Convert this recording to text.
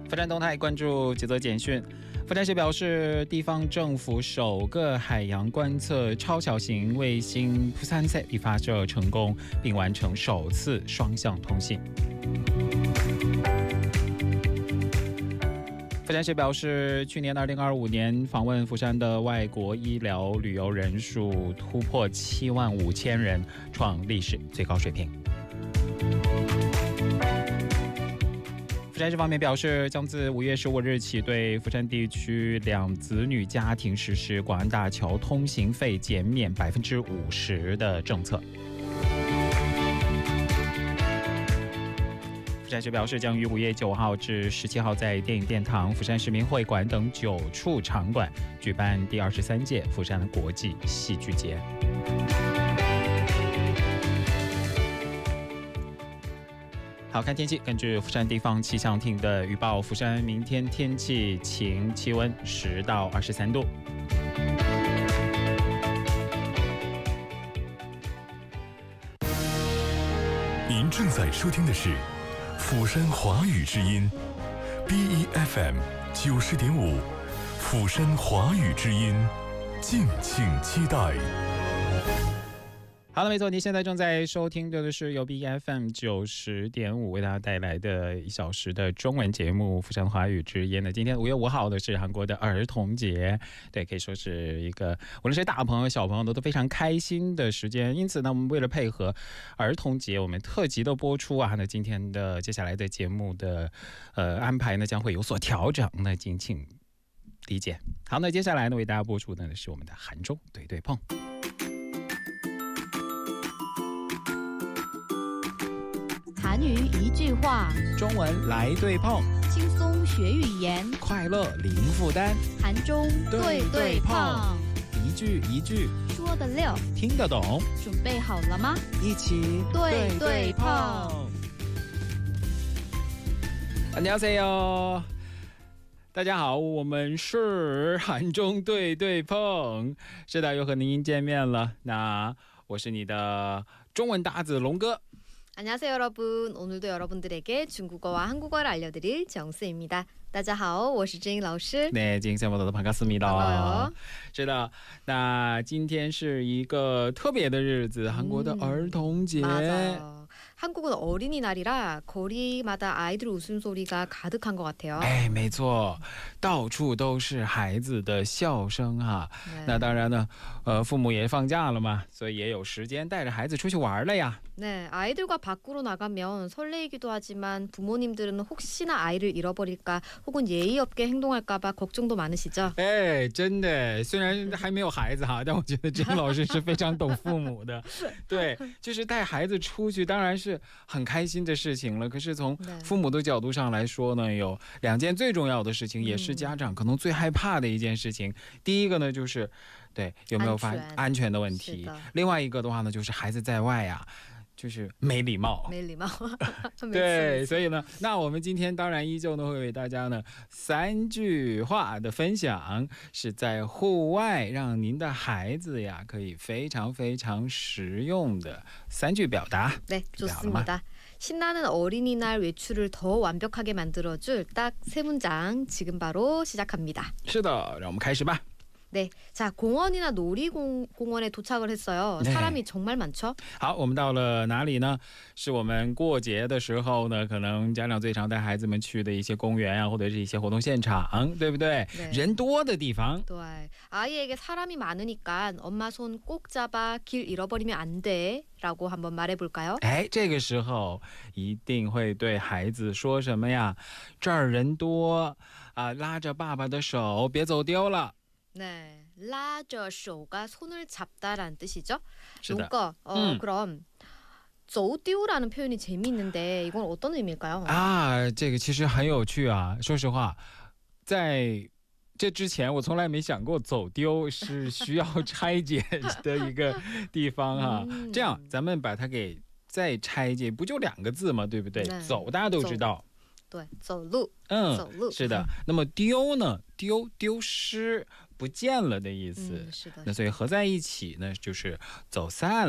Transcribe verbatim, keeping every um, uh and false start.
发展动态关注几则简讯。发展社表示，地方政府首个海洋观测超小型卫星釜山셋已发射成功，并完成首次双向通信。发展社表示，去年二零二五年访问釜山的外国医疗旅游人数突破七万五千人，创历史最高水平。釜山市方面表示，将自五月十五日起对釜山地区两子女家庭实施广安大桥通行费减免百分之五十的政策。釜山市表示，将于五月九号至十七号在电影殿堂、釜山市民会馆等九处场馆举办第二十三届釜山国际戏剧节。好，看天气，根据釜山地方气象厅的预报，釜山明天天气晴，气温十到二十三度。 您正在收听的是釜山华语之音 B E F M 九十点五，釜山华语之音，敬请期待。 好了，没错，您现在正在收听的是由 B E F M 九十点五为大家带来的一小时的中文节目《釜山华语之音》的。今天五月五号的是韩国的儿童节，对，可以说是一个无论是大朋友小朋友都都非常开心的时间。因此呢，我们为了配合儿童节，我们特辑的播出啊，那今天的接下来的节目的呃安排呢将会有所调整，那敬请理解。好，那接下来呢为大家播出的呢是我们的韩中对对碰。 韩语一句话， 中文来对碰， 轻松学语言， 快乐零负担。 韩中对对碰， 一句一句说得溜， 听得懂。 准备好了吗？ 一起对对碰。 안녕하세요，大家好，我们是韩中对对碰。是的，又和您见面了。那我是你的中文搭子龙哥。 안녕하세요 여러분. 오늘도 여러분들에게 중국어와 한국어를 알려드릴 정수입니다. 大家好，我是郑老师。 네，今天我的반갑습니다。是的，那今天是一个特别的日子，韩国的儿童节。 맞아요. 한국은 어린이날이라 거리마다 아이들 웃음소리가 가득한 것 같아요. 哎，没错，到处都是孩子的笑声啊。那当然呢，呃，父母也放假了嘛，所以也有时间带着孩子出去玩了呀。 네, 아이들과 밖으로 나가면 설레이기도 하지만 부모님들은 혹시나 아이를 잃어버릴까 혹은 예의 없게 행동할까봐 걱정도 많으시죠? 哎，真的，虽然还没有孩子哈，但我觉得郑老师是非常懂父母的。对，就是带孩子出去当然是很开心的事情了，可是从父母的角度上来说呢，有两件最重要的事情，也是家长可能最害怕的一件事情。第一个呢就是对有没有发安全的问题，另外一个的话呢就是孩子在外啊，就是没礼貌， 没礼貌。 对，所以呢，那我们今天当然依旧呢会为大家呢三句话的分享，是在户外让您的孩子呀可以非常非常实用的三句表达。 네, 좋습니다. 신나는 어린이날 외출을 더 완벽하게 만들어줄 딱 세 문장 지금 바로 시작합니다. 是的，让我们开始吧。 네, 자 공원이나 놀이공원에 도착을 했어요. 네. 사람이 정말 많죠? 好，我们到了哪里呢？是我们过节的时候呢，可能家长最常带孩子们去的一些公园啊，或者是一些活动现场，对不对？ 네. 人多的地方。 네, 아이에게 사람이 많으니까 엄마 손 꼭 잡아 길 잃어버리면 안 돼. 라고 한번 말해볼까요? 哎，这个时候一定会对孩子说什么呀？这儿人多啊，拉着爸爸的手，别走丢了。 네, 라저 쇼가 손을 잡다라는 뜻이죠. 是的。 요거, 어, 음. 그럼 走丢라는 표현이 재미있는데 이건 어떤 의미일까요? 啊，这个其实很有趣啊。说实话，在这之前我从来没想过走丢是需要拆解的一个地方啊。 嗯、 这样咱们把它给再拆解，不就两个字吗？对不对？走大家都知道。 对，走路， 嗯， 走路是的。那么丢呢？丢丢失不见了的意思。 嗯，是的。 那所以合在一起呢，就是走散了。